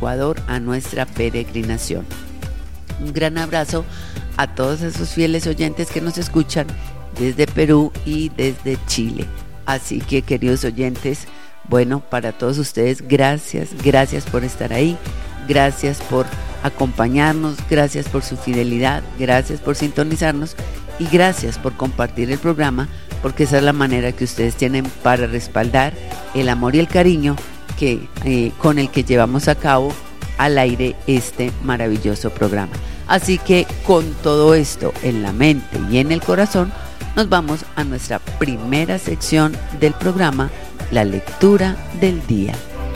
Ecuador a nuestra peregrinación. Un gran abrazo a todos esos fieles oyentes que nos escuchan desde Perú y desde Chile. Así que, queridos oyentes, bueno, para todos ustedes, gracias por estar ahí, gracias por acompañarnos, gracias por su fidelidad, gracias por sintonizarnos y gracias por compartir el programa, porque esa es la manera que ustedes tienen para respaldar el amor y el cariño con el que llevamos a cabo al aire este maravilloso programa. Así que con todo esto en la mente y en el corazón, nos vamos a nuestra primera sección del programa, la lectura del día.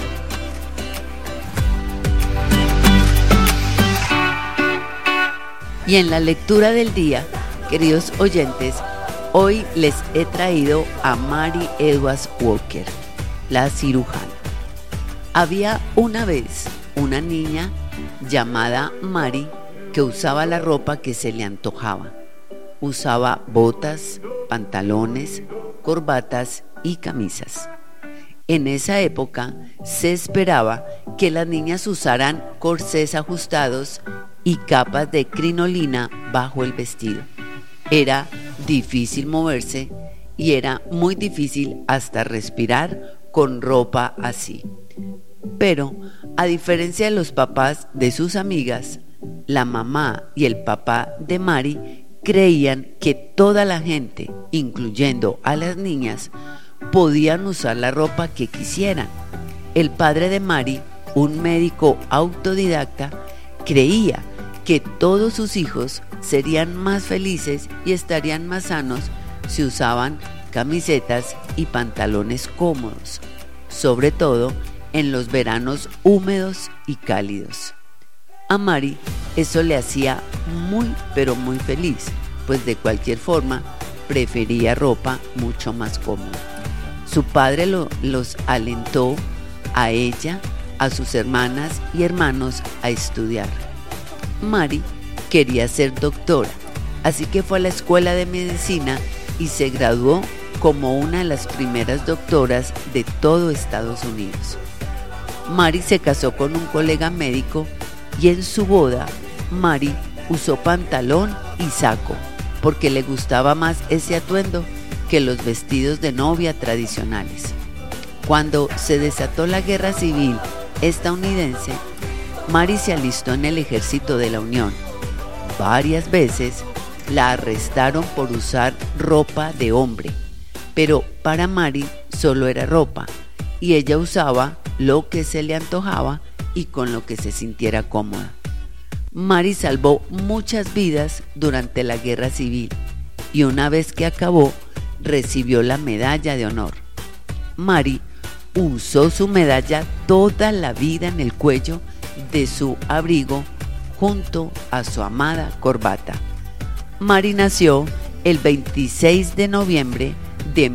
Y en la lectura del día, queridos oyentes, hoy les he traído a Mary Edwards Walker, la cirujana. Había una vez una niña llamada Mary que usaba la ropa que se le antojaba. Usaba botas, pantalones, corbatas y camisas. En esa época se esperaba que las niñas usaran corsés ajustados y capas de crinolina bajo el vestido. Era difícil moverse y era muy difícil hasta respirar con ropa así. Pero, a diferencia de los papás de sus amigas, la mamá y el papá de Mary creían que toda la gente, incluyendo a las niñas, podían usar la ropa que quisieran. El padre de Mary, un médico autodidacta, creía que todos sus hijos serían más felices y estarían más sanos si usaban camisetas y pantalones cómodos, sobre todo en los veranos húmedos y cálidos. A Mary eso le hacía muy pero muy feliz, pues de cualquier forma prefería ropa mucho más cómoda. Su padre los alentó a ella, a sus hermanas y hermanos a estudiar. Mary quería ser doctora, así que fue a la escuela de medicina y se graduó como una de las primeras doctoras de todo Estados Unidos. Mary se casó con un colega médico y en su boda, Mary usó pantalón y saco porque le gustaba más ese atuendo que los vestidos de novia tradicionales. Cuando se desató la guerra civil estadounidense, Mary se alistó en el ejército de la Unión. Varias veces la arrestaron por usar ropa de hombre, pero para Mary solo era ropa y ella usaba lo que se le antojaba y con lo que se sintiera cómoda. Mary salvó muchas vidas durante la guerra civil y una vez que acabó, recibió la medalla de honor. Mary usó su medalla toda la vida en el cuello de su abrigo junto a su amada corbata. Mary nació el 26 de noviembre de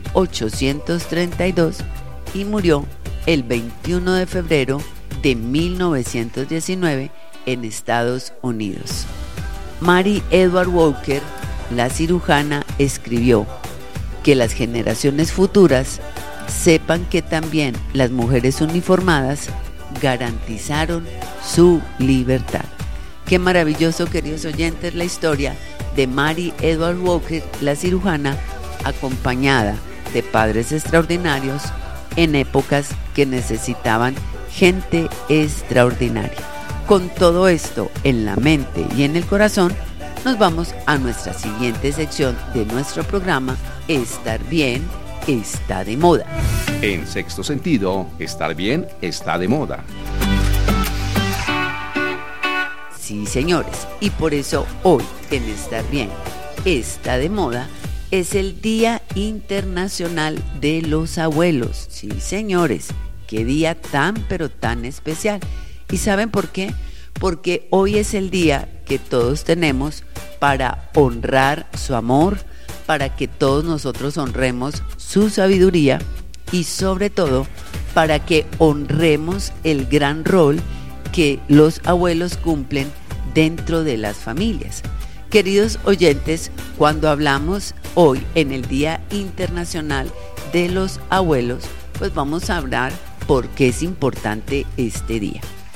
1832 y murió el 21 de febrero de 1919 en Estados Unidos. Mary Edwards Walker, la cirujana, escribió: que las generaciones futuras sepan que también las mujeres uniformadas garantizaron su libertad. Qué maravilloso, queridos oyentes, la historia de Mary Edwards Walker, la cirujana, acompañada de padres extraordinarios en épocas que necesitaban gente extraordinaria. Con todo esto en la mente y en el corazón, nos vamos a nuestra siguiente sección de nuestro programa, Estar Bien está de moda. En Sexto Sentido, estar bien está de moda. Sí, señores, y por eso hoy en Estar Bien está de moda es el Día Internacional de los Abuelos. Sí, señores, qué día tan pero tan especial. ¿Y saben por qué? Porque hoy es el día que todos tenemos para honrar su amor, para que todos nosotros honremos su sabiduría y sobre todo para que honremos el gran rol que los abuelos cumplen dentro de las familias. Queridos oyentes, cuando hablamos hoy en el Día Internacional de los Abuelos, pues vamos a hablar por qué es importante este día.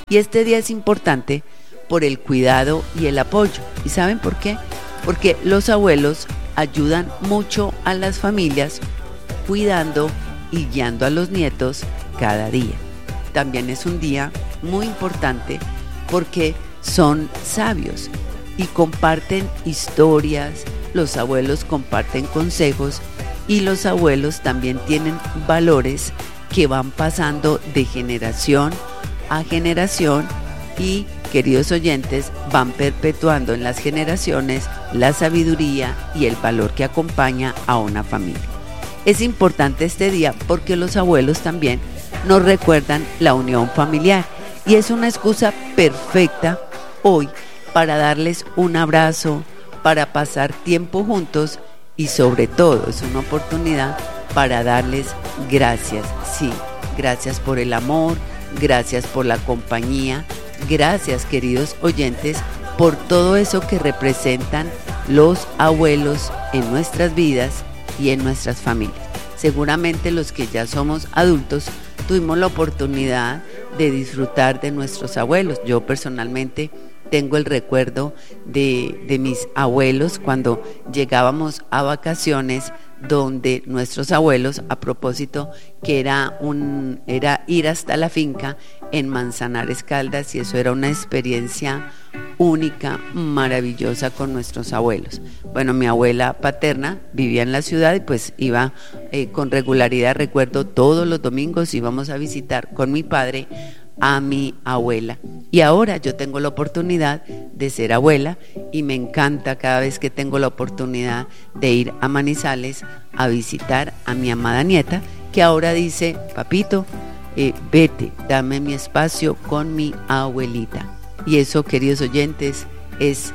Y este día es importante por el cuidado y el apoyo. ¿Y saben por qué? Porque los abuelos ayudan mucho a las familias cuidando y guiando a los nietos cada día. También es un día muy importante porque son sabios y comparten historias, los abuelos comparten consejos y los abuelos también tienen valores que van pasando de generación a generación y, queridos oyentes, van perpetuando en las generaciones la sabiduría y el valor que acompaña a una familia. Es importante este día porque los abuelos también nos recuerdan la unión familiar y es una excusa perfecta hoy para darles un abrazo, para pasar tiempo juntos y sobre todo es una oportunidad para darles gracias. Sí, gracias por el amor, gracias por la compañía, gracias, queridos oyentes, por todo eso que representan los abuelos en nuestras vidas y en nuestras familias. Seguramente los que ya somos adultos tuvimos la oportunidad de disfrutar de nuestros abuelos. Yo personalmente tengo el recuerdo de mis abuelos cuando llegábamos a vacaciones donde nuestros abuelos, a propósito, que era ir hasta la finca en Manzanares, Caldas, y eso era una experiencia única, maravillosa con nuestros abuelos. Bueno, mi abuela paterna vivía en la ciudad y pues iba con regularidad, recuerdo, todos los domingos íbamos a visitar con mi padre a mi abuela. Y ahora yo tengo la oportunidad de ser abuela y me encanta cada vez que tengo la oportunidad de ir a Manizales a visitar a mi amada nieta, que ahora dice: papito, vete, dame mi espacio con mi abuelita. Y eso, queridos oyentes, es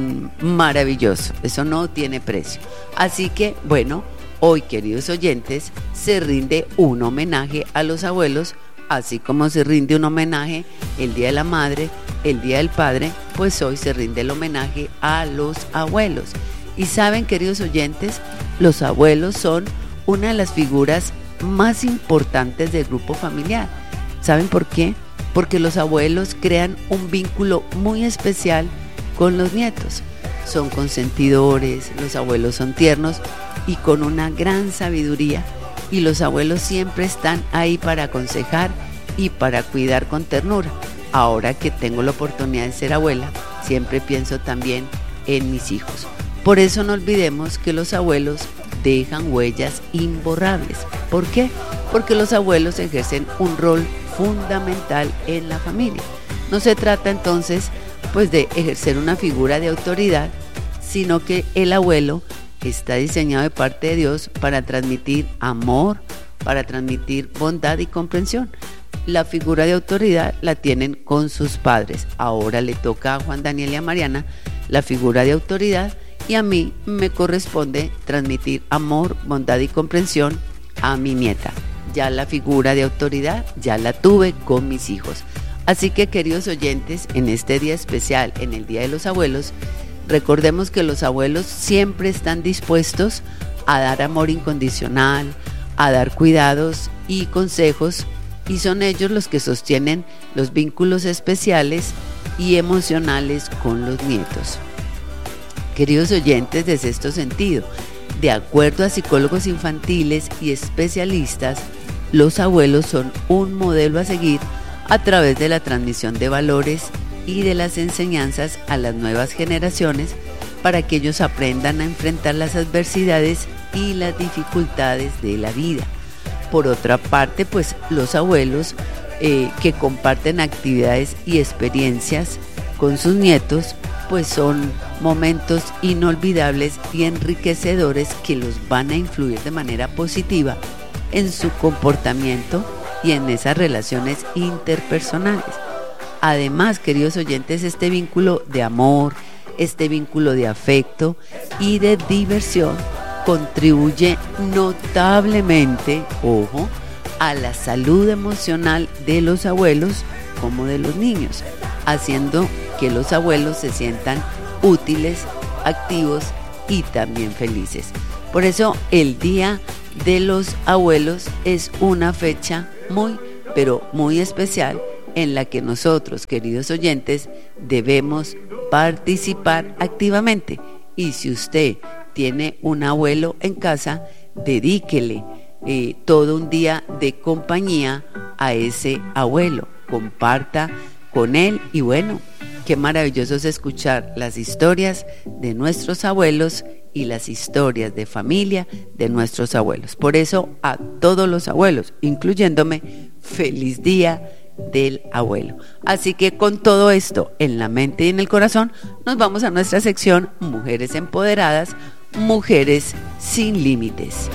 maravilloso, eso no tiene precio. Así que, bueno, hoy, queridos oyentes, se rinde un homenaje a los abuelos, así como se rinde un homenaje el Día de la Madre, el Día del Padre, pues hoy se rinde el homenaje a los abuelos. Y saben, queridos oyentes, los abuelos son una de las figuras más importantes del grupo familiar. ¿Saben por qué? Porque los abuelos crean un vínculo muy especial con los nietos. Son consentidores, los abuelos son tiernos y con una gran sabiduría. Y los abuelos siempre están ahí para aconsejar y para cuidar con ternura. Ahora que tengo la oportunidad de ser abuela, siempre pienso también en mis hijos. Por eso no olvidemos que los abuelos dejan huellas imborrables. ¿Por qué? Porque los abuelos ejercen un rol fundamental en la familia. No se trata entonces pues de ejercer una figura de autoridad, sino que el abuelo está diseñado de parte de Dios para transmitir amor, para transmitir bondad y comprensión. La figura de autoridad la tienen con sus padres. Ahora le toca a Juan Daniel y a Mariana la figura de autoridad y a mí me corresponde transmitir amor, bondad y comprensión a mi nieta. Ya la figura de autoridad ya la tuve con mis hijos. Así que, queridos oyentes, en este día especial, en el Día de los Abuelos, recordemos que los abuelos siempre están dispuestos a dar amor incondicional, a dar cuidados y consejos, y son ellos los que sostienen los vínculos especiales y emocionales con los nietos. Queridos oyentes, de sexto sentido, de acuerdo a psicólogos infantiles y especialistas, los abuelos son un modelo a seguir a través de la transmisión de valores y de las enseñanzas a las nuevas generaciones para que ellos aprendan a enfrentar las adversidades y las dificultades de la vida. Por otra parte, pues los abuelos que comparten actividades y experiencias con sus nietos, pues son momentos inolvidables y enriquecedores que los van a influir de manera positiva en su comportamiento y en esas relaciones interpersonales. Además, queridos oyentes, este vínculo de amor, este vínculo de afecto y de diversión contribuye notablemente, ojo, a la salud emocional de los abuelos como de los niños, haciendo que los abuelos se sientan útiles, activos y también felices. Por eso el Día de los Abuelos es una fecha muy, pero muy especial en la que nosotros, queridos oyentes, debemos participar activamente. Y si usted tiene un abuelo en casa, dedíquele todo un día de compañía a ese abuelo, comparta con él y bueno, qué maravilloso es escuchar las historias de nuestros abuelos y las historias de familia de nuestros abuelos. Por eso a todos los abuelos, incluyéndome, feliz día del abuelo. Así que con todo esto en la mente y en el corazón, nos vamos a nuestra sección Mujeres Empoderadas, Mujeres sin Límites.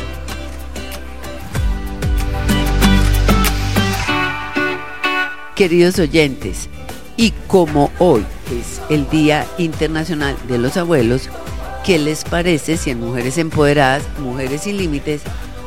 Queridos oyentes, y como hoy es el Día Internacional de los Abuelos, ¿qué les parece si en Mujeres Empoderadas, Mujeres sin Límites,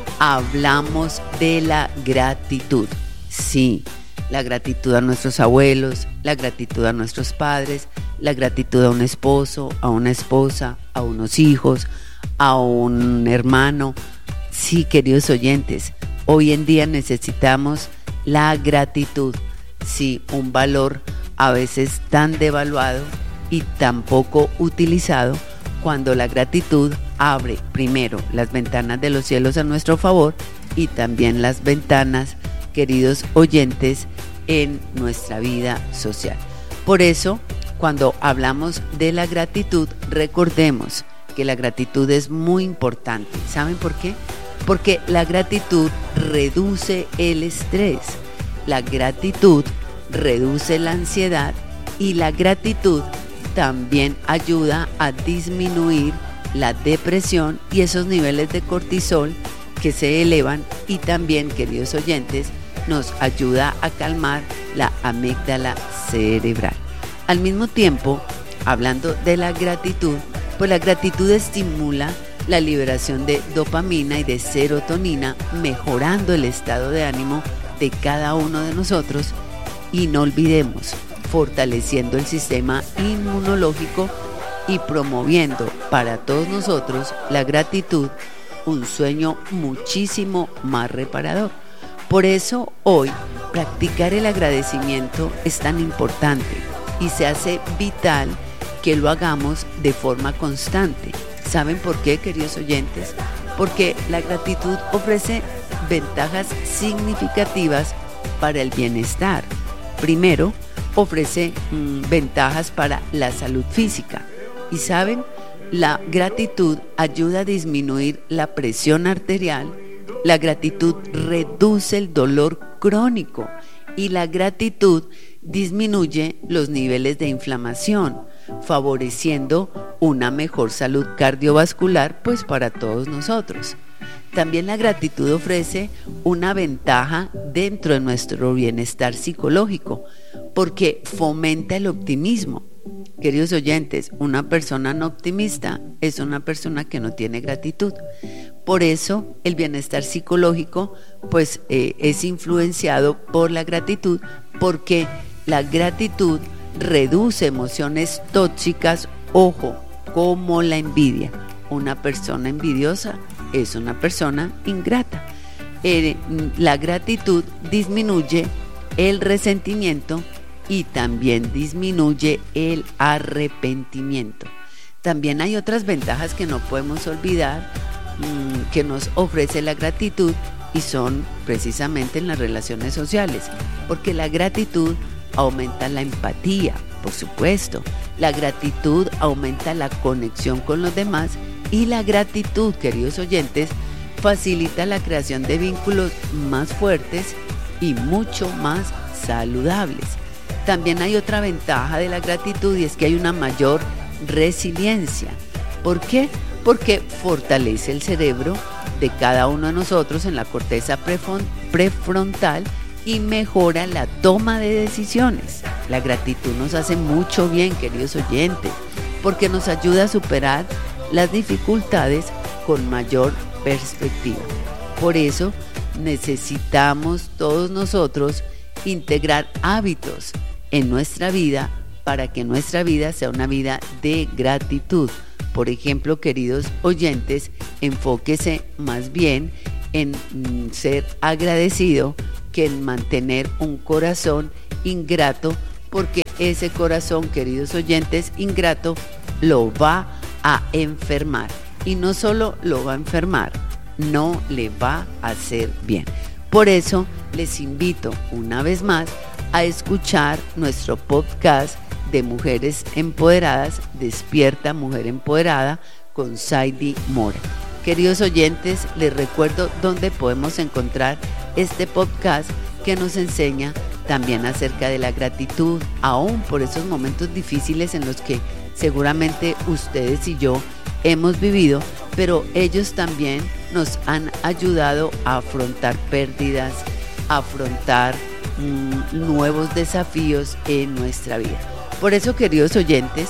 hablamos de la gratitud? Sí, la gratitud a nuestros abuelos, la gratitud a nuestros padres, la gratitud a un esposo, a una esposa, a unos hijos, a un hermano. Sí, queridos oyentes, hoy en día necesitamos la gratitud. Sí, un valor a veces tan devaluado y tan poco utilizado, cuando la gratitud abre primero las ventanas de los cielos a nuestro favor y también las ventanas, queridos oyentes, en nuestra vida social. Por eso, cuando hablamos de la gratitud, recordemos que la gratitud es muy importante. ¿Saben por qué? Porque la gratitud reduce el estrés. La gratitud reduce la ansiedad y la gratitud también ayuda a disminuir la depresión y esos niveles de cortisol que se elevan, y también, queridos oyentes, nos ayuda a calmar la amígdala cerebral. Al mismo tiempo, hablando de la gratitud, pues la gratitud estimula la liberación de dopamina y de serotonina, mejorando el estado de ánimo de cada uno de nosotros, y no olvidemos, fortaleciendo el sistema inmunológico y promoviendo para todos nosotros la gratitud, un sueño muchísimo más reparador. Por eso hoy practicar el agradecimiento es tan importante y se hace vital que lo hagamos de forma constante. ¿Saben por qué, queridos oyentes? Porque la gratitud ofrece ventajas significativas para el bienestar. Primero, ofrece ventajas para la salud física. Y saben, la gratitud ayuda a disminuir la presión arterial, la gratitud reduce el dolor crónico y la gratitud disminuye los niveles de inflamación, favoreciendo una mejor salud cardiovascular, pues para todos nosotros. También la gratitud ofrece una ventaja dentro de nuestro bienestar psicológico, porque fomenta el optimismo. Queridos oyentes, una persona no optimista es una persona que no tiene gratitud. Por eso el bienestar psicológico pues es influenciado por la gratitud, porque la gratitud reduce emociones tóxicas, ojo, como la envidia. Una persona envidiosa es una persona ingrata. La gratitud disminuye el resentimiento y también disminuye el arrepentimiento. También hay otras ventajas que no podemos olvidar que nos ofrece la gratitud, y son precisamente en las relaciones sociales, porque la gratitud aumenta la empatía, por supuesto. La gratitud aumenta la conexión con los demás, y la gratitud, queridos oyentes, facilita la creación de vínculos más fuertes y mucho más saludables. También hay otra ventaja de la gratitud, y es que hay una mayor resiliencia. ¿Por qué? Porque fortalece el cerebro de cada uno de nosotros en la corteza prefrontal y mejora la toma de decisiones. La gratitud nos hace mucho bien, queridos oyentes, porque nos ayuda a superar las dificultades con mayor perspectiva. Por eso necesitamos todos nosotros integrar hábitos en nuestra vida para que nuestra vida sea una vida de gratitud. Por ejemplo, queridos oyentes, enfóquese más bien en ser agradecido que en mantener un corazón ingrato, porque ese corazón, queridos oyentes, ingrato lo va a enfermar. Y no solo lo va a enfermar, no le va a hacer bien. Por eso les invito una vez más a escuchar nuestro podcast de Mujeres Empoderadas, Despierta Mujer Empoderada, con Saidi Mora. Queridos oyentes, les recuerdo dónde podemos encontrar este podcast que nos enseña también acerca de la gratitud, aún por esos momentos difíciles en los que seguramente ustedes y yo hemos vivido, pero ellos también nos han ayudado a afrontar pérdidas, a afrontar nuevos desafíos en nuestra vida. Por eso, queridos oyentes,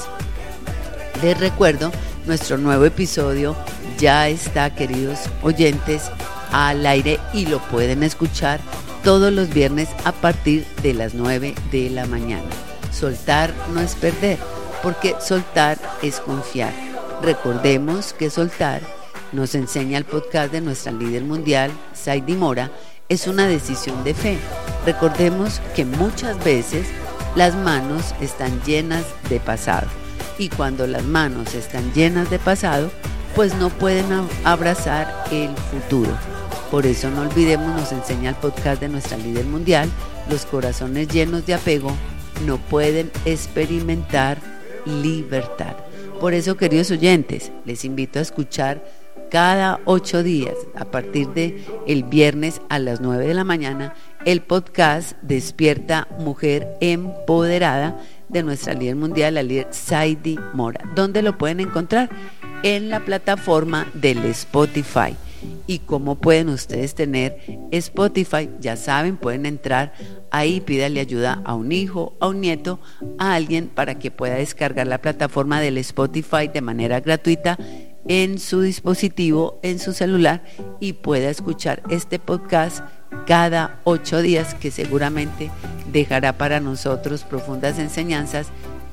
les recuerdo, nuestro nuevo episodio ya está, queridos oyentes, al aire y lo pueden escuchar todos los viernes a partir de las 9 de la mañana. Soltar no es perder, porque soltar es confiar. Recordemos que soltar, nos enseña el podcast de nuestra líder mundial, Saidi Mora, es una decisión de fe. Recordemos que muchas veces las manos están llenas de pasado, y cuando las manos están llenas de pasado, pues no pueden abrazar el futuro. Por eso no olvidemos, nos enseña el podcast de nuestra líder mundial, los corazones llenos de apego no pueden experimentar libertad. Por eso, queridos oyentes, les invito a escuchar cada 8 días, a partir de el viernes a las 9 de la mañana, el podcast Despierta Mujer Empoderada de nuestra líder mundial, la líder Saidi Mora. ¿Dónde lo pueden encontrar? En la plataforma del Spotify. ¿Y cómo pueden ustedes tener Spotify? Ya saben, pueden entrar ahí, pídale ayuda a un hijo, a un nieto, a alguien para que pueda descargar la plataforma del Spotify de manera gratuita en su dispositivo, en su celular, y pueda escuchar este podcast cada 8 días, que seguramente dejará para nosotros profundas enseñanzas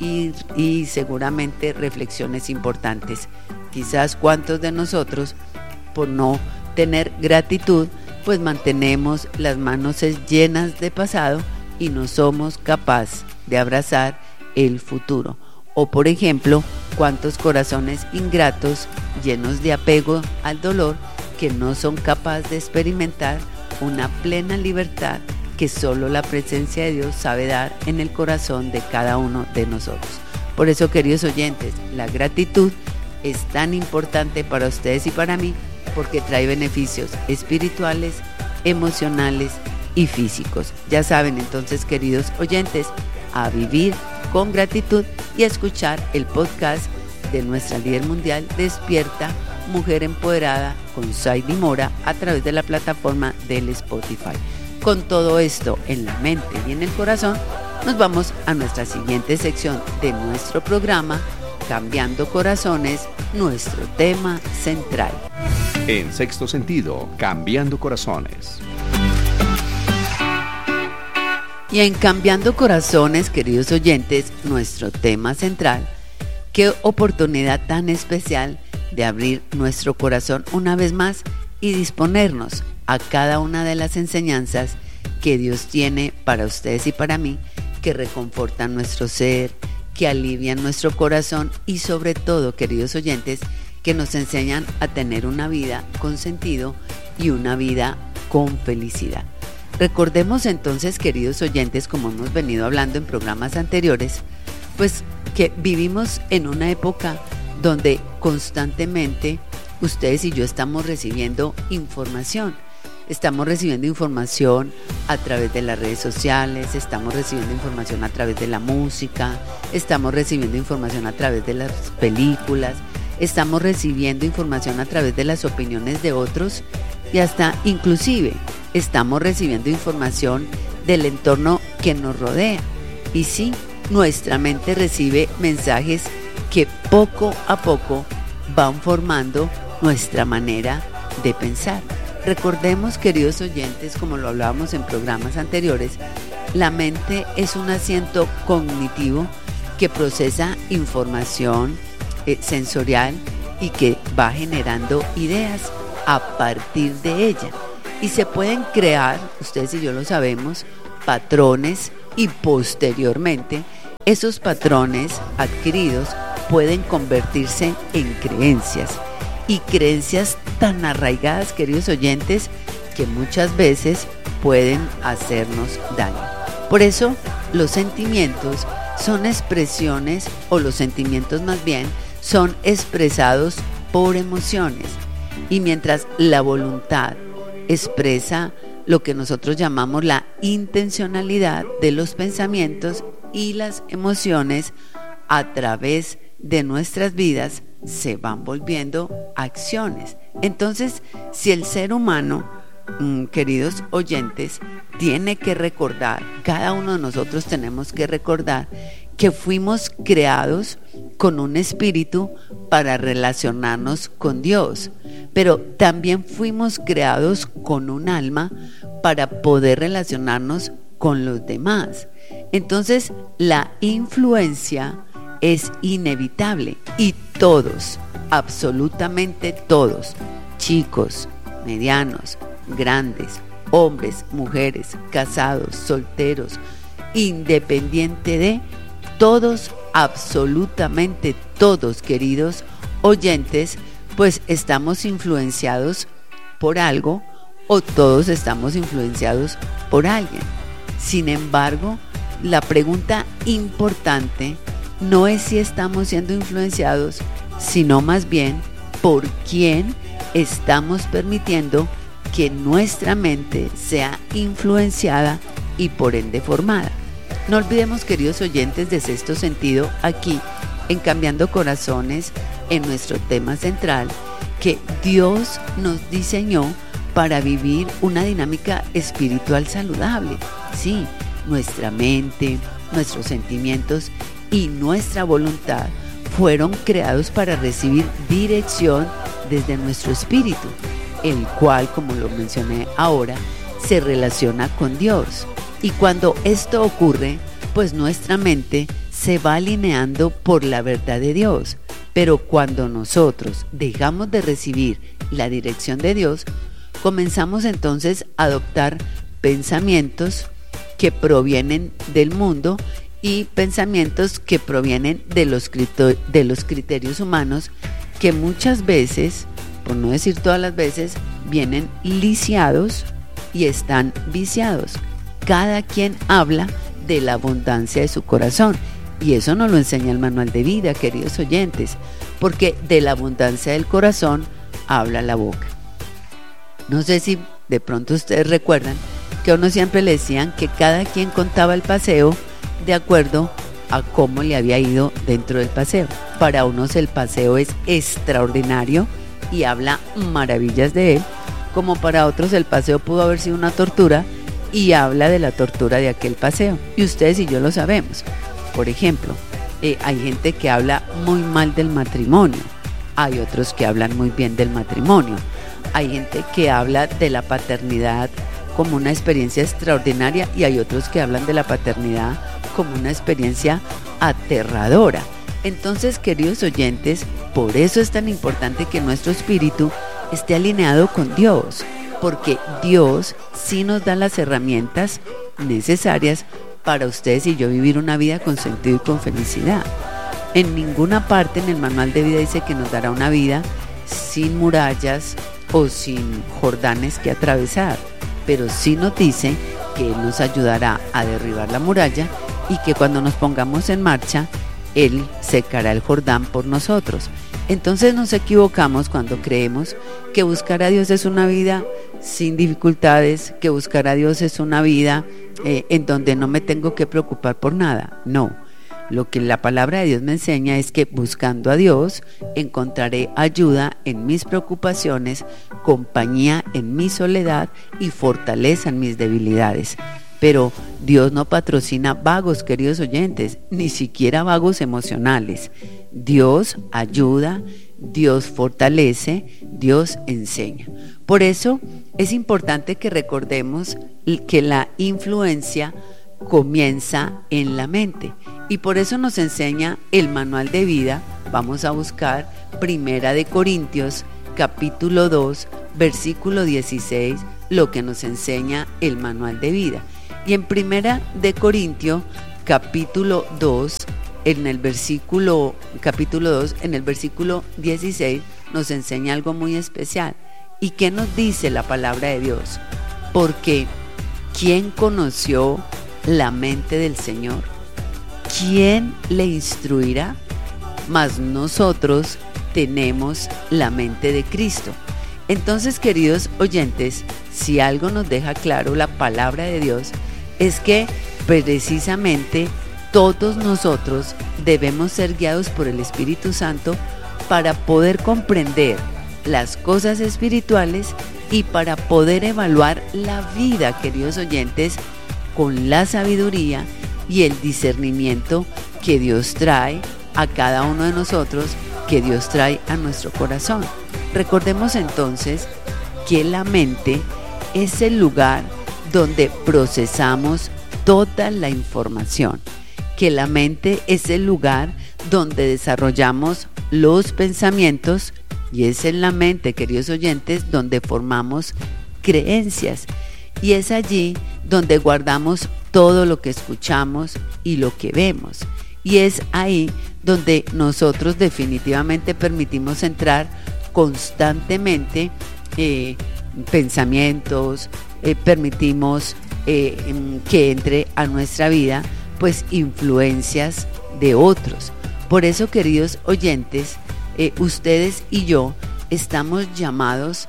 y seguramente reflexiones importantes. Quizás cuántos de nosotros, por no tener gratitud, pues mantenemos las manos llenas de pasado y no somos capaces de abrazar el futuro. O por ejemplo, cuántos corazones ingratos, llenos de apego al dolor, que no son capaces de experimentar una plena libertad que solo la presencia de Dios sabe dar en el corazón de cada uno de nosotros. Por eso, queridos oyentes, la gratitud es tan importante para ustedes y para mí, porque trae beneficios espirituales, emocionales y físicos. Ya saben, entonces, queridos oyentes, a vivir con gratitud y a escuchar el podcast de nuestra líder mundial, Despierta Mujer Empoderada, con Saidi Mora, a través de la plataforma del Spotify. Con todo esto en la mente y en el corazón, nos vamos a nuestra siguiente sección de nuestro programa, Cambiando Corazones, nuestro tema central. En Sexto Sentido, Cambiando Corazones. Y en Cambiando Corazones, queridos oyentes, nuestro tema central, qué oportunidad tan especial de abrir nuestro corazón una vez más y disponernos a cada una de las enseñanzas que Dios tiene para ustedes y para mí, que reconfortan nuestro ser, que alivian nuestro corazón y sobre todo, queridos oyentes, que nos enseñan a tener una vida con sentido y una vida con felicidad. Recordemos entonces, queridos oyentes, como hemos venido hablando en programas anteriores, pues que vivimos en una época donde constantemente ustedes y yo estamos recibiendo información. Estamos recibiendo información a través de las redes sociales, estamos recibiendo información a través de la música, estamos recibiendo información a través de las películas, estamos recibiendo información a través de las opiniones de otros y hasta inclusive estamos recibiendo información del entorno que nos rodea. Y sí, nuestra mente recibe mensajes que poco a poco van formando nuestra manera de pensar. Recordemos, queridos oyentes, como lo hablábamos en programas anteriores, la mente es un asiento cognitivo que procesa información sensorial y que va generando ideas a partir de ella. Y se pueden crear, ustedes y yo lo sabemos, patrones, y posteriormente esos patrones adquiridos pueden convertirse en creencias, y creencias tan arraigadas, queridos oyentes, que muchas veces pueden hacernos daño. Por eso los sentimientos son expresiones, o los sentimientos más bien, son expresados por emociones. Y mientras la voluntad expresa lo que nosotros llamamos la intencionalidad de los pensamientos, y las emociones a través de nuestras vidas se van volviendo acciones. Entonces, si el ser humano, queridos oyentes, tiene que recordar, cada uno de nosotros tenemos que recordar que fuimos creados con un espíritu para relacionarnos con Dios, pero también fuimos creados con un alma para poder relacionarnos con los demás. Entonces, la influencia es inevitable, y todos, absolutamente todos, chicos, medianos, grandes, hombres, mujeres, casados, solteros, independiente de, todos, absolutamente todos, queridos oyentes, pues estamos influenciados por algo, o todos estamos influenciados por alguien. Sin embargo, la pregunta importante no es si estamos siendo influenciados, sino más bien por quién estamos permitiendo que nuestra mente sea influenciada y por ende formada. No olvidemos, queridos oyentes de Sexto Sentido, aquí en Cambiando Corazones, en nuestro tema central, que Dios nos diseñó para vivir una dinámica espiritual saludable. Sí, nuestra mente, nuestros sentimientos y nuestra voluntad fueron creados para recibir dirección desde nuestro espíritu, el cual, como lo mencioné ahora, se relaciona con Dios. Y cuando esto ocurre, pues nuestra mente se va alineando por la verdad de Dios. Pero cuando nosotros dejamos de recibir la dirección de Dios, comenzamos entonces a adoptar pensamientos que provienen del mundo y pensamientos que provienen de los criterios humanos, que muchas veces, por no decir todas las veces, vienen lisiados y están viciados. Cada quien habla de la abundancia de su corazón, y eso nos lo enseña el manual de vida, queridos oyentes, porque de la abundancia del corazón habla la boca. No sé si de pronto ustedes recuerdan que a uno siempre le decían que cada quien contaba el paseo de acuerdo a cómo le había ido dentro del paseo. Para unos el paseo es extraordinario y habla maravillas de él, como para otros el paseo pudo haber sido una tortura y habla de la tortura de aquel paseo. Y ustedes y yo lo sabemos. Por ejemplo, hay gente que habla muy mal del matrimonio, hay otros que hablan muy bien del matrimonio, hay gente que habla de la paternidad como una experiencia extraordinaria, y hay otros que hablan de la paternidad como una experiencia aterradora. Entonces, queridos oyentes, por eso es tan importante que nuestro espíritu esté alineado con Dios, porque Dios sí nos da las herramientas necesarias para ustedes y yo vivir una vida con sentido y con felicidad. En ninguna parte en el manual de vida dice que nos dará una vida sin murallas o sin Jordanes que atravesar, pero sí nos dice que Él nos ayudará a derribar la muralla, y que cuando nos pongamos en marcha, Él secará el Jordán por nosotros. Entonces nos equivocamos cuando creemos que buscar a Dios es una vida sin dificultades, que buscar a Dios es una vida en donde no me tengo que preocupar por nada. No, lo que la palabra de Dios me enseña es que buscando a Dios encontraré ayuda en mis preocupaciones, compañía en mi soledad y fortaleza en mis debilidades. Pero Dios no patrocina vagos, queridos oyentes, ni siquiera vagos emocionales. Dios ayuda, Dios fortalece, Dios enseña. Por eso es importante que recordemos que la influencia comienza en la mente, y por eso nos enseña el manual de vida. Vamos a buscar 1 Corintios capítulo 2 versículo 16 lo que nos enseña el manual de vida. Y en Primera de Corintios, capítulo 2, en el versículo 16, nos enseña algo muy especial. ¿Y qué nos dice la palabra de Dios? Porque ¿quién conoció la mente del Señor? ¿Quién le instruirá? Mas nosotros tenemos la mente de Cristo. Entonces, queridos oyentes, si algo nos deja claro la palabra de Dios, es que precisamente todos nosotros debemos ser guiados por el Espíritu Santo para poder comprender las cosas espirituales y para poder evaluar la vida, queridos oyentes, con la sabiduría y el discernimiento que Dios trae a cada uno de nosotros, que Dios trae a nuestro corazón. Recordemos entonces que la mente es el lugar donde procesamos toda la información, que la mente es el lugar donde desarrollamos los pensamientos y es en la mente, queridos oyentes, donde formamos creencias y es allí donde guardamos todo lo que escuchamos y lo que vemos y es ahí donde nosotros definitivamente permitimos entrar constantemente pensamientos, permitimos que entre a nuestra vida pues influencias de otros. Por eso, queridos oyentes, ustedes y yo estamos llamados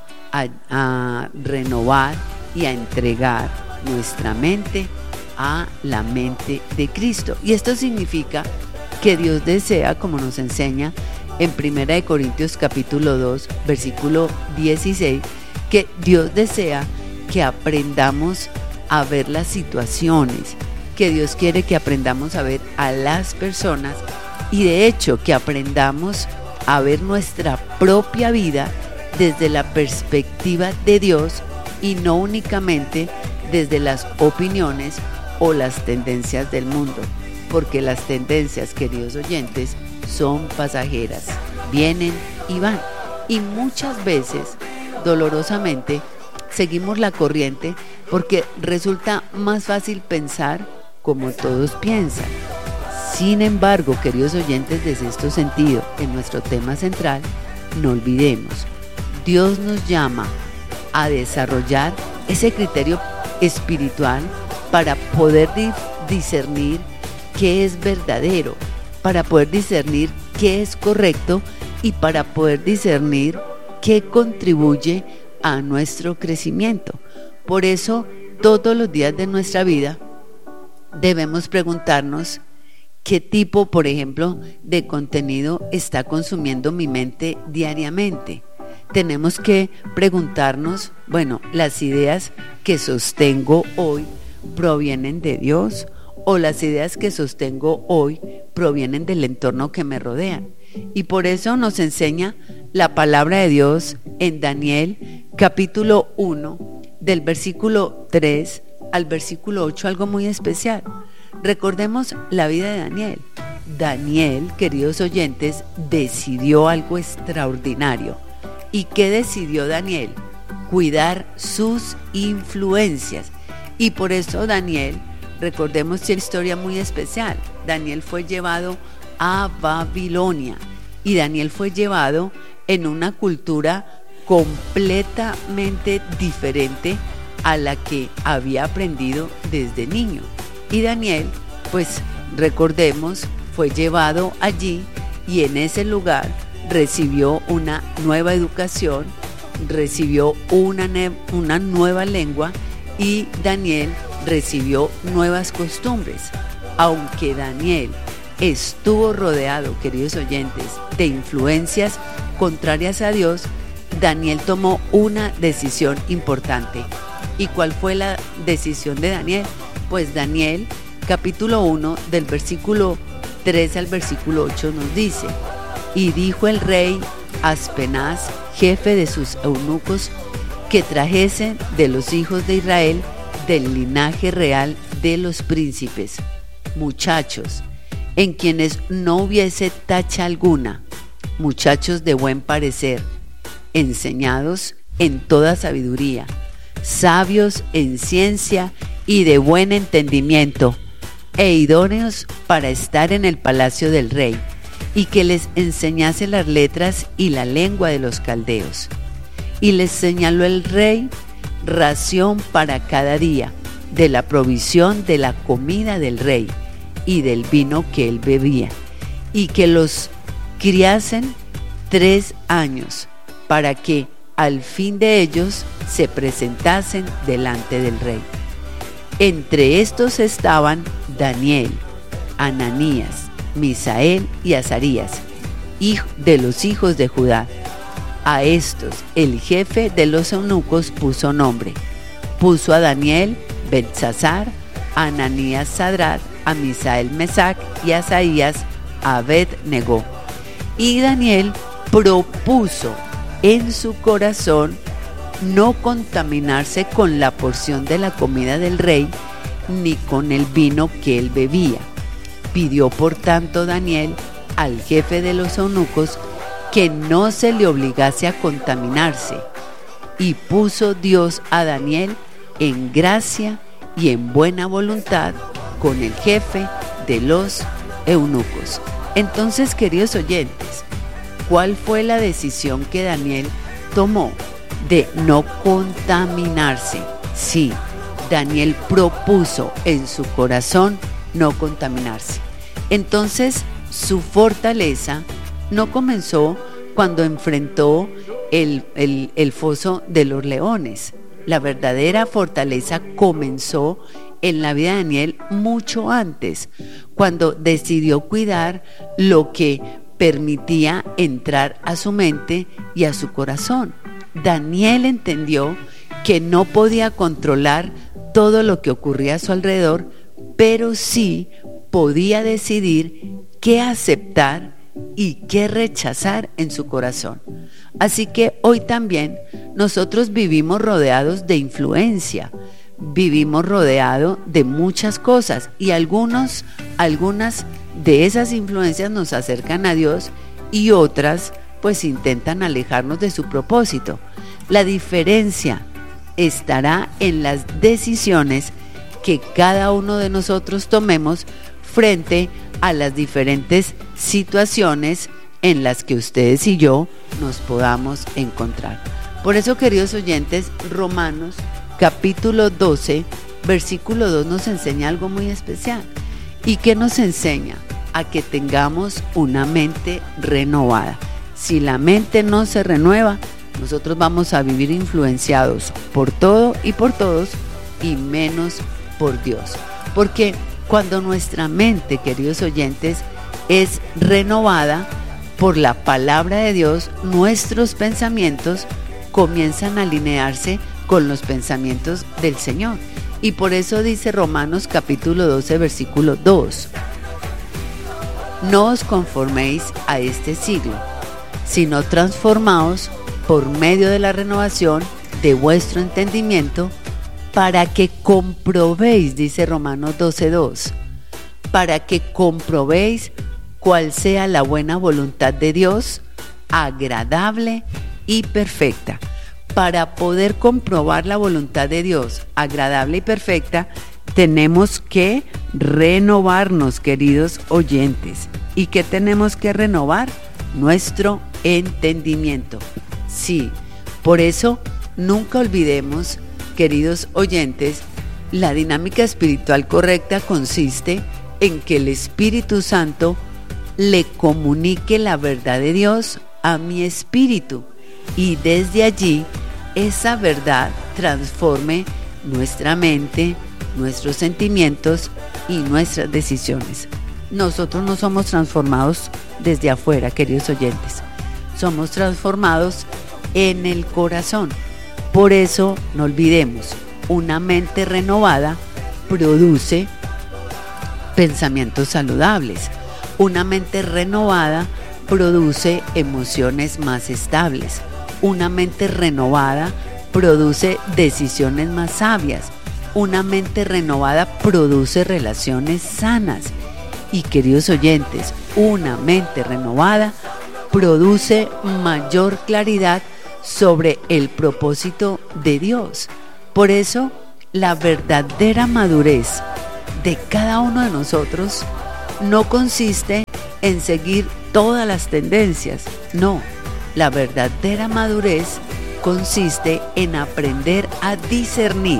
a renovar y a entregar nuestra mente a la mente de Cristo. Y esto significa que Dios desea, como nos enseña en 1 Corintios capítulo 2, versículo 16, que Dios desea que aprendamos a ver las situaciones, que Dios quiere que aprendamos a ver a las personas y de hecho que aprendamos a ver nuestra propia vida desde la perspectiva de Dios y no únicamente desde las opiniones o las tendencias del mundo, porque las tendencias, queridos oyentes, son pasajeras, vienen y van y muchas veces, dolorosamente, seguimos la corriente porque resulta más fácil pensar como todos piensan. Sin embargo, queridos oyentes, desde este sentido, en nuestro tema central, no olvidemos, Dios nos llama a desarrollar ese criterio espiritual para poder discernir qué es verdadero, para poder discernir qué es correcto y para poder discernir qué contribuye a nuestro crecimiento. Por eso, todos los días de nuestra vida debemos preguntarnos qué tipo, por ejemplo, de contenido está consumiendo mi mente diariamente. Tenemos que preguntarnos, bueno, las ideas que sostengo hoy provienen de Dios o las ideas que sostengo hoy provienen del entorno que me rodean. Y por eso nos enseña la palabra de Dios en Daniel capítulo 1 del versículo 3 al versículo 8, algo muy especial. Recordemos la vida de Daniel. Daniel, queridos oyentes, decidió algo extraordinario. ¿Y qué decidió Daniel? Cuidar sus influencias. Y por eso Daniel, recordemos esta historia muy especial. Daniel fue llevado a Babilonia y Daniel fue llevado en una cultura completamente diferente a la que había aprendido desde niño. Y Daniel, pues recordemos, fue llevado allí y en ese lugar recibió una nueva educación, recibió una nueva lengua y Daniel recibió nuevas costumbres. Aunque Daniel estuvo rodeado, queridos oyentes, de influencias contrarias a Dios, Daniel tomó una decisión importante. ¿Y cuál fue la decisión de Daniel? Pues Daniel, capítulo 1, del versículo 3 al versículo 8 nos dice: y dijo el rey Aspenaz, jefe de sus eunucos, que trajesen de los hijos de Israel, del linaje real de los príncipes, muchachos, en quienes no hubiese tacha alguna, muchachos de buen parecer, enseñados en toda sabiduría, sabios en ciencia y de buen entendimiento, e idóneos para estar en el palacio del rey, y que les enseñase las letras y la lengua de los caldeos. Y les señaló el rey ración para cada día, de la provisión de la comida del rey y del vino que él bebía, y que los criasen 3 años, para que al fin de ellos se presentasen delante del rey. Entre estos estaban Daniel, Ananías, Misael y Azarías, de los hijos de Judá. A estos el jefe de los eunucos puso nombre. Puso a Daniel Beltsasar, a Ananías Sadrach, a Misael Mesac y a Azarías Abed-Negó. Y Daniel propuso en su corazón no contaminarse con la porción de la comida del rey, ni con el vino que él bebía. Pidió por tanto Daniel al jefe de los eunucos que no se le obligase a contaminarse, y puso Dios a Daniel en gracia y en buena voluntad con el jefe de los eunucos. Entonces, queridos oyentes, ¿cuál fue la decisión que Daniel tomó? De no contaminarse. Sí, Daniel propuso en su corazón no contaminarse. Entonces, su fortaleza no comenzó cuando enfrentó el foso de los leones. La verdadera fortaleza comenzó en la vida de Daniel mucho antes, cuando decidió cuidar lo que permitía entrar a su mente y a su corazón. Daniel entendió que no podía controlar todo lo que ocurría a su alrededor, pero sí podía decidir qué aceptar y qué rechazar en su corazón. Así que hoy también nosotros vivimos rodeados de influencia, vivimos rodeados de muchas cosas, y algunas de esas influencias nos acercan a Dios y otras pues intentan alejarnos de su propósito. La diferencia estará en las decisiones que cada uno de nosotros tomemos frente a las diferentes situaciones en las que ustedes y yo nos podamos encontrar. Por eso, queridos oyentes, Romanos capítulo 12, versículo 2 nos enseña algo muy especial. ¿Y qué nos enseña? A que tengamos una mente renovada. Si la mente no se renueva, nosotros vamos a vivir influenciados por todo y por todos, y menos por Dios. Porque cuando nuestra mente, queridos oyentes, es renovada por la palabra de Dios, nuestros pensamientos comienzan a alinearse con los pensamientos del Señor. Y por eso dice Romanos capítulo 12, versículo 2: no os conforméis a este siglo, sino transformaos por medio de la renovación de vuestro entendimiento, para que comprobéis, dice Romanos 12:2, para que comprobéis cuál sea la buena voluntad de Dios, agradable y perfecta. Para poder comprobar la voluntad de Dios, agradable y perfecta, tenemos que renovarnos, queridos oyentes. ¿Y qué tenemos que renovar? Nuestro entendimiento. Sí, por eso nunca olvidemos, queridos oyentes, la dinámica espiritual correcta consiste en que el Espíritu Santo le comunique la verdad de Dios a mi espíritu, y desde allí esa verdad transforme nuestra mente, nuestros sentimientos y nuestras decisiones. Nosotros no somos transformados desde afuera, queridos oyentes. Somos transformados en el corazón. Por eso no olvidemos, una mente renovada produce pensamientos saludables. Una mente renovada produce emociones más estables. Una mente renovada produce decisiones más sabias. Una mente renovada produce relaciones sanas. Y, queridos oyentes, una mente renovada produce mayor claridad sobre el propósito de Dios. Por eso, la verdadera madurez de cada uno de nosotros no consiste en seguir todas las tendencias, no. La verdadera madurez consiste en aprender a discernir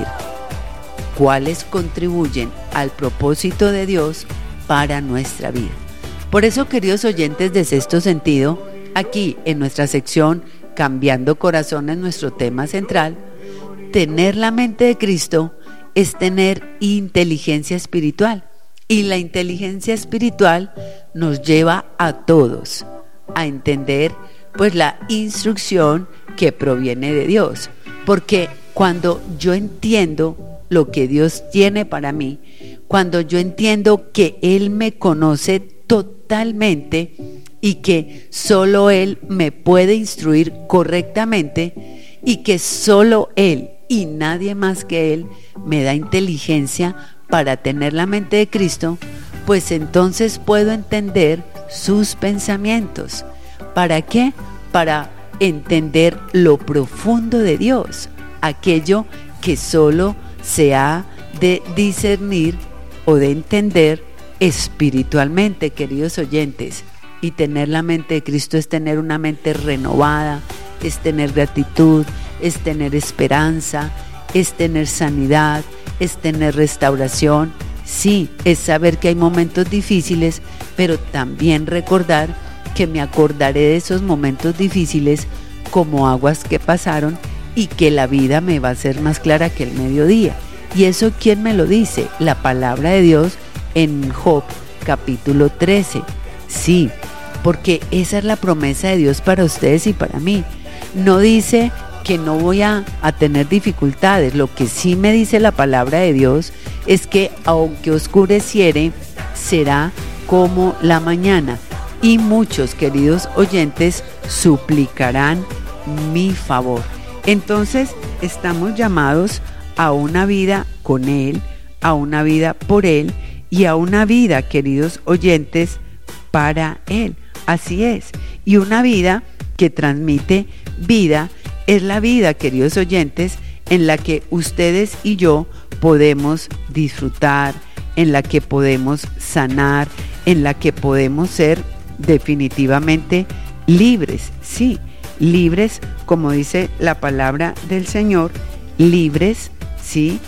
cuáles contribuyen al propósito de Dios para nuestra vida. Por eso, queridos oyentes de Sexto Sentido, aquí en nuestra sección Cambiando Corazones, nuestro tema central, tener la mente de Cristo es tener inteligencia espiritual. Y la inteligencia espiritual nos lleva a todos a entender pues la instrucción que proviene de Dios. Porque cuando yo entiendo lo que Dios tiene para mí, cuando yo entiendo que Él me conoce totalmente y que solo Él me puede instruir correctamente y que solo Él y nadie más que Él me da inteligencia para tener la mente de Cristo, pues entonces puedo entender sus pensamientos. ¿Para qué? Para entender lo profundo de Dios, aquello que solo se ha de discernir o de entender espiritualmente, queridos oyentes. Y tener la mente de Cristo es tener una mente renovada, es tener gratitud, es tener esperanza, es tener sanidad, es tener restauración. Sí, es saber que hay momentos difíciles, pero también recordar que me acordaré de esos momentos difíciles como aguas que pasaron y que la vida me va a ser más clara que el mediodía. ¿Y eso quién me lo dice? La palabra de Dios en Job capítulo 13. Sí, porque esa es la promesa de Dios para ustedes y para mí. No dice que no voy a tener dificultades. Lo que sí me dice la palabra de Dios es que aunque oscureciere, será como la mañana. Y muchos, queridos oyentes, suplicarán mi favor. Entonces, estamos llamados a una vida con Él, a una vida por Él y a una vida, queridos oyentes, para Él. Así es. Y una vida que transmite vida es la vida, queridos oyentes, en la que ustedes y yo podemos disfrutar, en la que podemos sanar, en la que podemos ser definitivamente libres. Sí, libres, como dice la palabra del Señor, libres, sí,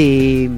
de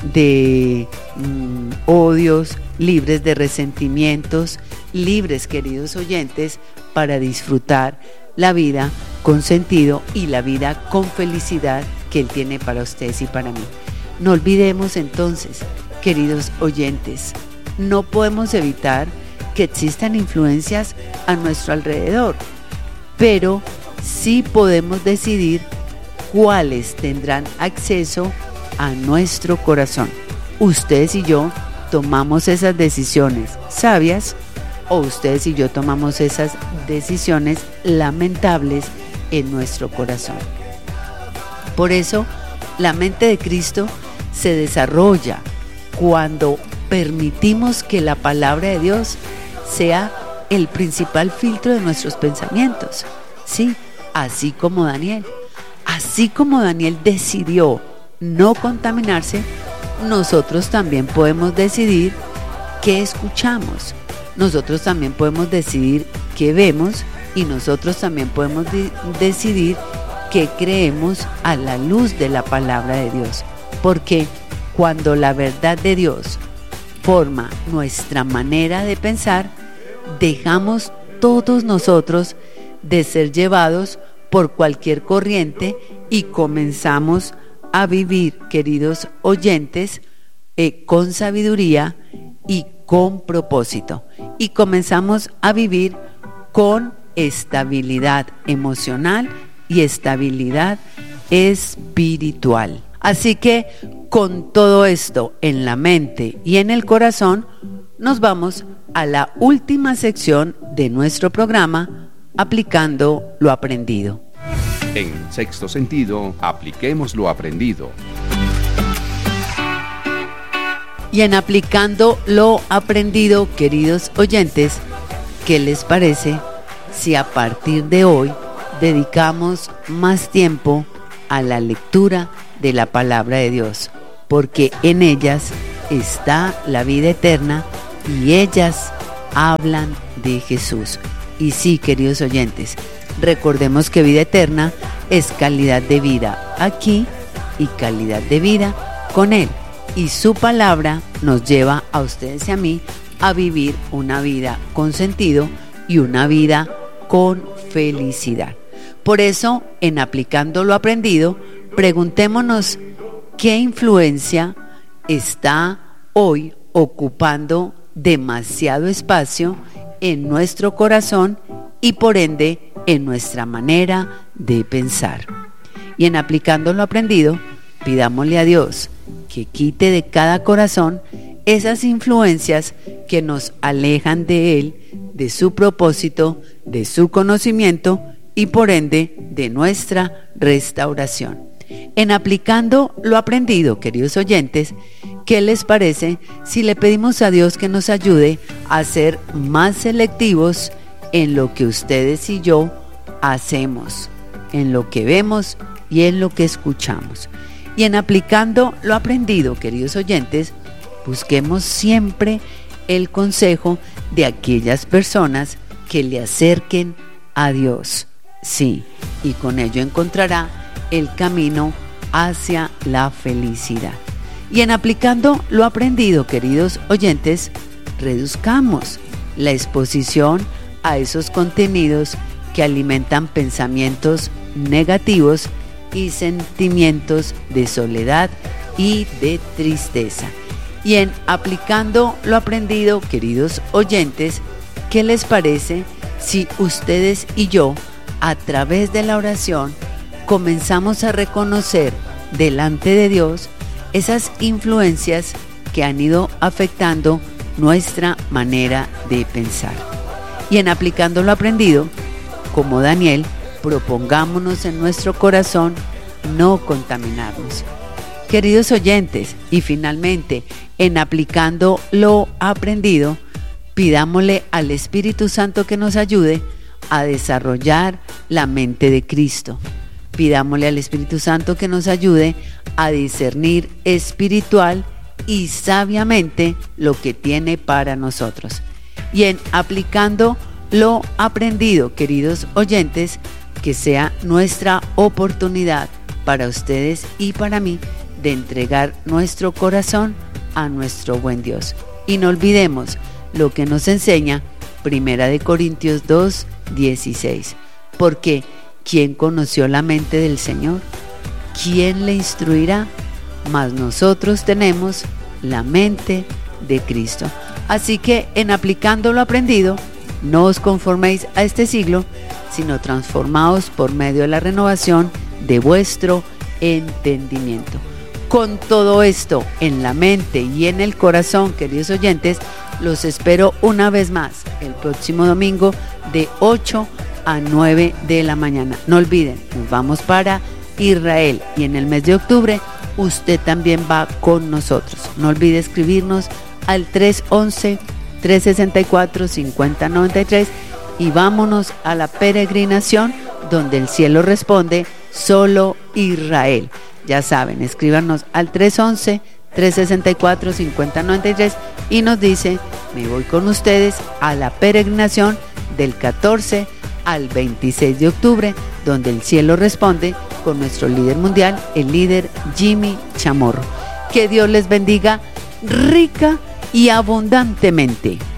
odios, libres de resentimientos, libres, queridos oyentes, para disfrutar la vida con sentido y la vida con felicidad que Él tiene para ustedes y para mí. No olvidemos entonces, queridos oyentes, no podemos evitar que existan influencias a nuestro alrededor, pero sí podemos decidir cuáles tendrán acceso a nuestro corazón. Ustedes y yo tomamos esas decisiones sabias o ustedes y yo tomamos esas decisiones lamentables en nuestro corazón. Por eso, la mente de Cristo se desarrolla cuando permitimos que la palabra de Dios sea el principal filtro de nuestros pensamientos. Sí, así como Daniel. Así como Daniel decidió no contaminarse, nosotros también podemos decidir qué escuchamos. Nosotros también podemos decidir qué vemos y nosotros también podemos decidir qué creemos a la luz de la palabra de Dios. Porque cuando la verdad de Dios forma nuestra manera de pensar, dejamos todos nosotros de ser llevados por cualquier corriente y comenzamos a vivir, queridos oyentes, con sabiduría y con propósito. Y comenzamos a vivir con estabilidad emocional y estabilidad espiritual. Así que con todo esto en la mente y en el corazón, nos vamos a la última sección de nuestro programa, aplicando lo aprendido. En Sexto Sentido, apliquemos lo aprendido. Y en aplicando lo aprendido, queridos oyentes, ¿qué les parece si a partir de hoy dedicamos más tiempo a la lectura de la palabra de Dios, porque en ellas está la vida eterna y ellas hablan de Jesús. Y sí, queridos oyentes, recordemos que vida eterna es calidad de vida aquí y calidad de vida con Él. Y su palabra nos lleva a ustedes y a mí a vivir una vida con sentido y una vida con felicidad. Por eso, en aplicando lo aprendido, preguntémonos qué influencia está hoy ocupando demasiado espacio en nuestro corazón y por ende en nuestra manera de pensar. Y en aplicando lo aprendido, pidámosle a Dios que quite de cada corazón esas influencias que nos alejan de Él, de su propósito, de su conocimiento y por ende de nuestra restauración. En aplicando lo aprendido, queridos oyentes, ¿qué les parece si le pedimos a Dios que nos ayude a ser más selectivos en lo que ustedes y yo hacemos, en lo que vemos y en lo que escuchamos? Y en aplicando lo aprendido, queridos oyentes, busquemos siempre el consejo de aquellas personas que le acerquen a Dios. Sí, y con ello encontrará el camino hacia la felicidad. Y en aplicando lo aprendido, queridos oyentes, reduzcamos la exposición a esos contenidos que alimentan pensamientos negativos y sentimientos de soledad y de tristeza. Y en aplicando lo aprendido, queridos oyentes, ¿qué les parece si ustedes y yo, a través de la oración, comenzamos a reconocer delante de Dios esas influencias que han ido afectando nuestra manera de pensar? Y en aplicando lo aprendido, como Daniel, propongámonos en nuestro corazón no contaminarnos. Queridos oyentes, y finalmente, en aplicando lo aprendido, pidámosle al Espíritu Santo que nos ayude a desarrollar la mente de Cristo. Pidámosle al Espíritu Santo que nos ayude a discernir espiritual y sabiamente lo que tiene para nosotros. Y en aplicando lo aprendido, queridos oyentes, que sea nuestra oportunidad para ustedes y para mí de entregar nuestro corazón a nuestro buen Dios. Y no olvidemos lo que nos enseña 1 Corintios 2:16, porque ¿quién conoció la mente del Señor? ¿Quién le instruirá? Mas nosotros tenemos la mente de Cristo. Así que en aplicando lo aprendido, no os conforméis a este siglo, sino transformaos por medio de la renovación de vuestro entendimiento. Con todo esto en la mente y en el corazón, queridos oyentes, los espero una vez más el próximo domingo de 8 a 9 de la mañana. No olviden, nos vamos para Israel y en el mes de octubre usted también va con nosotros. No olvide escribirnos al 311-364-5093 y vámonos a la peregrinación donde el cielo responde solo Israel. Ya saben, escríbanos al 311-364-5093 y nos dice: me voy con ustedes a la peregrinación del 14 al 26 de octubre, donde el cielo responde con nuestro líder mundial, el líder Jimmy Chamorro. Que Dios les bendiga rica y abundantemente.